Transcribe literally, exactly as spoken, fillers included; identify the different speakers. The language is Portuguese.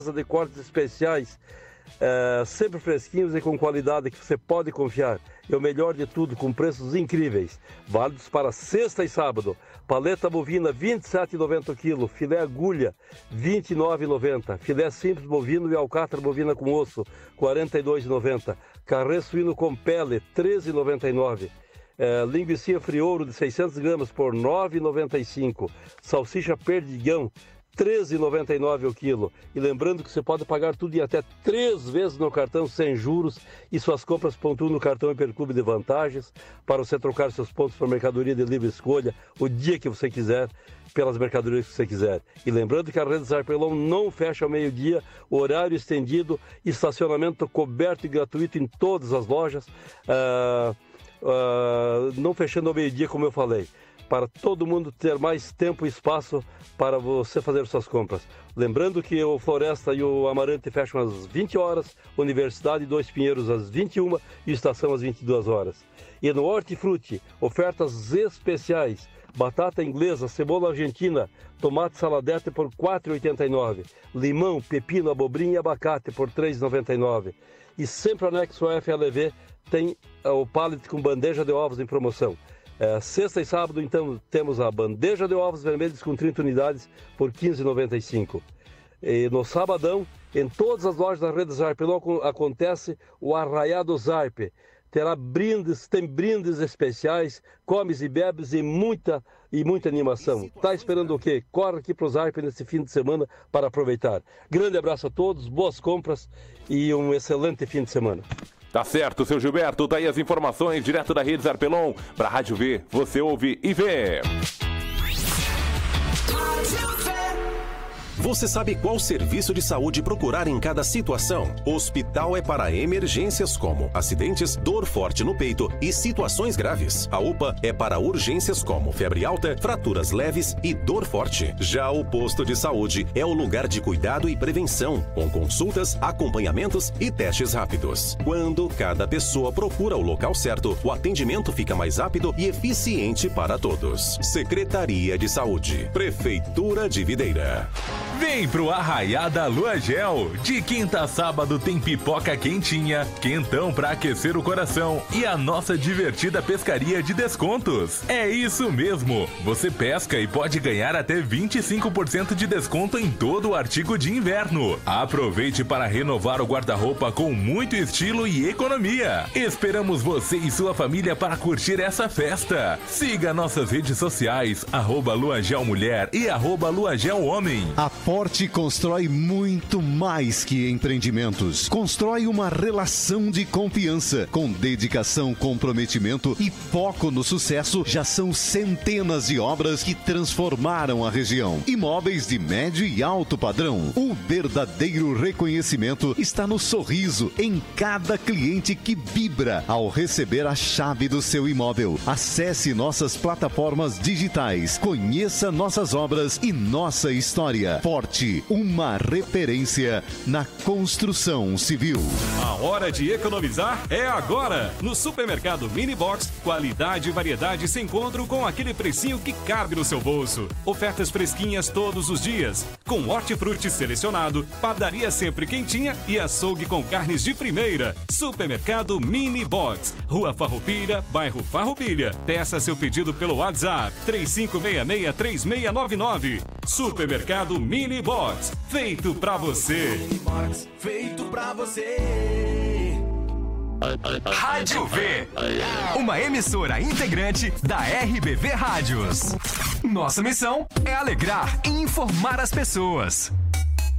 Speaker 1: de cortes especiais, é, sempre fresquinhos e com qualidade que você pode confiar. E o melhor de tudo, com preços incríveis, válidos para sexta e sábado. Paleta bovina vinte e sete reais e noventa centavos o quilo, filé agulha vinte e nove reais e noventa centavos, filé simples bovino e alcatra bovina com osso quarenta e dois reais e noventa centavos, carré suíno com pele treze reais e noventa e nove centavos. É, linguiça friouro de seiscentas gramas por nove reais e noventa e cinco centavos, salsicha perdigão treze reais e noventa e nove centavos o quilo. E lembrando que você pode pagar tudo em até três vezes no cartão sem juros e suas compras pontuam no cartão Hiperclube de vantagens para você trocar seus pontos para mercadoria de livre escolha o dia que você quiser, pelas mercadorias que você quiser. E lembrando que a Rede Zarpelon não fecha ao meio-dia, horário estendido, estacionamento coberto e gratuito em todas as lojas, uh, uh, não fechando ao meio-dia, como eu falei, para todo mundo ter mais tempo e espaço para você fazer suas compras. Lembrando que o Floresta e o Amarante fecham às vinte horas, Universidade e Dois Pinheiros às vinte e uma e Estação às vinte e duas horas. E no Hortifruti, ofertas especiais, batata inglesa, cebola argentina, tomate saladete por quatro reais e oitenta e nove centavos, limão, pepino, abobrinha e abacate por três reais e noventa e nove centavos. E sempre anexo ao F L V tem o pallet com bandeja de ovos em promoção. É, sexta e sábado, então, temos a bandeja de ovos vermelhos com trinta unidades por quinze reais e noventa e cinco centavos. E no sabadão, em todas as lojas da Rede Zarpelon acontece o Arraiado Zarpe. Terá brindes, tem brindes especiais, comes e bebes e muita, e muita animação. Tá esperando o quê? Corre aqui para o Zarpe nesse fim de semana para aproveitar. Grande abraço a todos, boas compras e um excelente fim de semana.
Speaker 2: Tá certo, seu Gilberto. Tá aí as informações direto da Rede Zarpelon para a Rádio V. Você ouve e vê.
Speaker 3: Você sabe qual serviço de saúde procurar em cada situação? Hospital é para emergências como acidentes, dor forte no peito e situações graves. A U P A é para urgências como febre alta, fraturas leves e dor forte. Já o posto de saúde é o lugar de cuidado e prevenção, com consultas, acompanhamentos e testes rápidos. Quando cada pessoa procura o local certo, o atendimento fica mais rápido e eficiente para todos. Secretaria de Saúde, Prefeitura de Videira.
Speaker 4: Vem pro Arraiada Lua Gel. De quinta a sábado tem pipoca quentinha, quentão pra aquecer o coração e a nossa divertida pescaria de descontos. É isso mesmo. Você pesca e pode ganhar até vinte e cinco por cento de desconto em todo o artigo de inverno. Aproveite para renovar o guarda-roupa com muito estilo e economia. Esperamos você e sua família para curtir essa festa. Siga nossas redes sociais, arroba Lua Gel Mulher e arroba Lua Gel Homem.
Speaker 5: A Forte constrói muito mais que empreendimentos. Constrói uma relação de confiança. Com dedicação, comprometimento e foco no sucesso, já são centenas de obras que transformaram a região. Imóveis de médio e alto padrão. O verdadeiro reconhecimento está no sorriso em cada cliente que vibra ao receber a chave do seu imóvel. Acesse nossas plataformas digitais, conheça nossas obras e nossa história. Forte, uma referência na construção civil.
Speaker 6: A hora de economizar é agora! No Supermercado Mini Box, qualidade e variedade se encontram com aquele precinho que cabe no seu bolso. Ofertas fresquinhas todos os dias, com hortifruti selecionado, padaria sempre quentinha e açougue com carnes de primeira. Supermercado Mini Box, Rua Farroupilha, bairro Farroupilha. Peça seu pedido pelo WhatsApp três cinco seis seis, três seis nove nove. Supermercado Mini Box, feito pra você. Mini Box, feito pra você.
Speaker 7: Rádio V, uma emissora integrante da R B V Rádios. Nossa missão é alegrar e informar as pessoas.